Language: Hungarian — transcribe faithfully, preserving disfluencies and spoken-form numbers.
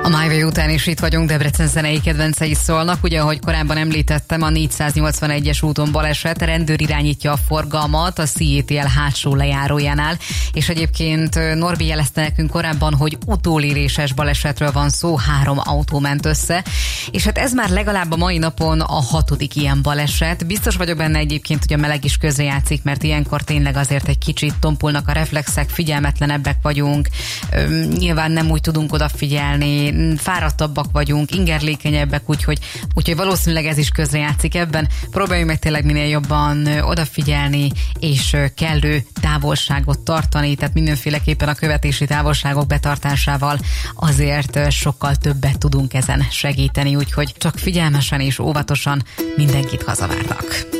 A MyWay után is itt vagyunk, Debrecen zenei kedvencei szólnak. Ugye, ahogy korábban említettem, a négyszáznyolcvanegyes úton baleset, rendőr irányítja a forgalmat a C E T L hátsó lejárójánál, és egyébként Norbi jelezte nekünk korábban, hogy utóléréses balesetről van szó, három autó ment össze, és hát ez már legalább a mai napon a hatodik ilyen baleset. Biztos vagyok benne egyébként, hogy a meleg is közrejátszik, mert ilyenkor tényleg azért egy kicsit tompulnak a reflexek, figyelmetlenebbek vagyunk, nyilván nem úgy tudunk odafigyelni, fáradtabbak vagyunk, ingerlékenyebbek, úgyhogy, úgyhogy valószínűleg ez is közrejátszik ebben. Próbáljunk meg tényleg minél jobban odafigyelni, és kellő távolságot tartani, tehát mindenféleképpen a követési távolságok betartásával azért sokkal többet tudunk ezen segíteni, úgyhogy csak figyelmesen és óvatosan mindenkit hazavárnak.